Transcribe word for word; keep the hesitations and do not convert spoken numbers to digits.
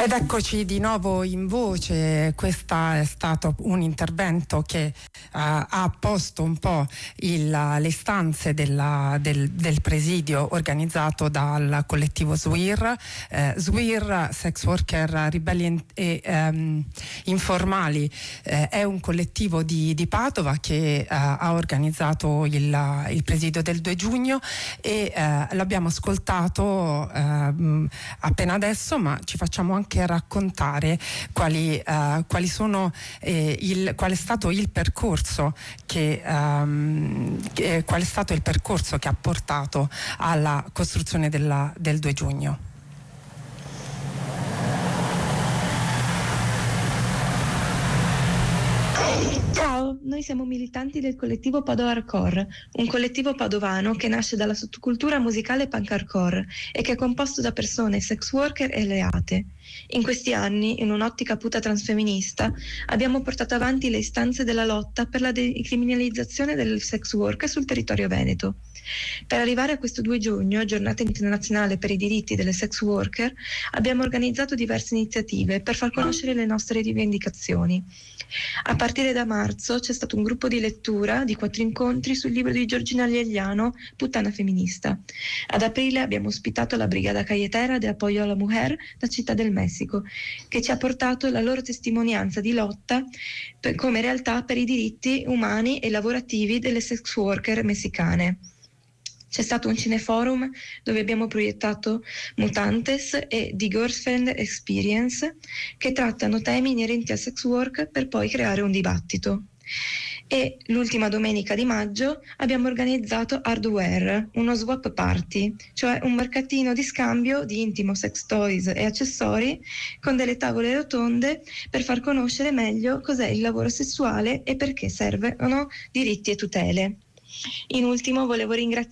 Ed eccoci di nuovo in voce. Questo è stato un intervento che uh, ha posto un po' il, le stanze della, del, del presidio organizzato dal collettivo S W I R. Eh, S W I R, Sex Worker Ribelli e um, Informali, eh, è un collettivo di, di Padova che uh, ha organizzato il, il presidio del due giugno e uh, l'abbiamo ascoltato uh, appena adesso, ma ci facciamo anche anche raccontare quali, uh, quali sono eh, il, qual è stato il percorso che, um, che qual è stato il percorso che ha portato alla costruzione della, del due giugno. Ciao, noi siamo militanti del collettivo Padova Hardcore, un collettivo padovano che nasce dalla sottocultura musicale punk hardcore e che è composto da persone sex worker e alleate. In questi anni, in un'ottica puta transfemminista, abbiamo portato avanti le istanze della lotta per la decriminalizzazione del sex work sul territorio veneto. Per arrivare a questo due giugno, giornata internazionale per i diritti delle sex worker, abbiamo organizzato diverse iniziative per far conoscere le nostre rivendicazioni. A partire da marzo c'è stato un gruppo di lettura di quattro incontri sul libro di Giorgina Agliano, Puttana femminista. Ad aprile abbiamo ospitato la Brigada Cayetera de Apoyo a la Mujer da Città del Messico, che ci ha portato la loro testimonianza di lotta per, come realtà per i diritti umani e lavorativi delle sex worker messicane. C'è stato un cineforum dove abbiamo proiettato Mutantes e The Girlfriend Experience, che trattano temi inerenti al sex work per poi creare un dibattito. E l'ultima domenica di maggio abbiamo organizzato Hardware, uno swap party, cioè un mercatino di scambio di intimo, sex toys e accessori con delle tavole rotonde per far conoscere meglio cos'è il lavoro sessuale e perché servono diritti e tutele. In ultimo volevo ringraziare